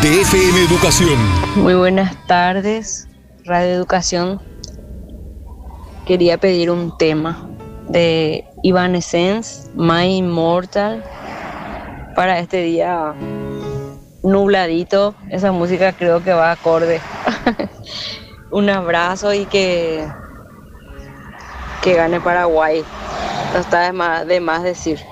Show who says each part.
Speaker 1: de FM Educación.
Speaker 2: Muy buenas tardes, Radio Educación. Quería pedir un tema de Evanescence, My Immortal, para este día nubladito. Esa música creo que va acorde. Un abrazo y que gane Paraguay. No está de más decir.